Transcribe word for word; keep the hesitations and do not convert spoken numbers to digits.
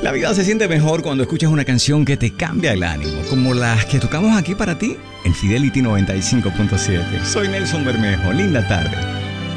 La vida se siente mejor cuando escuchas una canción que te cambia el ánimo, como las que tocamos aquí para ti en Fidelity noventa y cinco punto siete. Soy Nelson Bermejo, linda tarde.